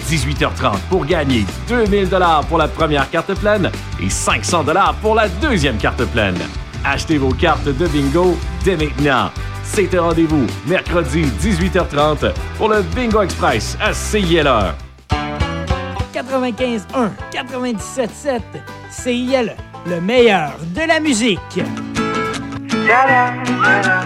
18h30 pour gagner 2000 $ pour la première carte pleine et 500 $ pour la deuxième carte pleine. Achetez vos cartes de bingo dès maintenant. C'est un rendez-vous mercredi 18h30 pour le Bingo Express à CILE. 95.1, 97.7, CILE, le meilleur de la musique. Da-da, da-da.